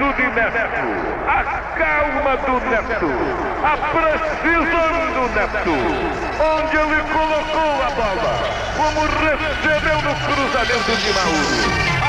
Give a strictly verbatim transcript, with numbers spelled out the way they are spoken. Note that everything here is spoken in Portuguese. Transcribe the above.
Neto de Neto, a calma do Neto, a precisão do Neto, onde ele colocou a bola, como recebeu no cruzamento de Mauro.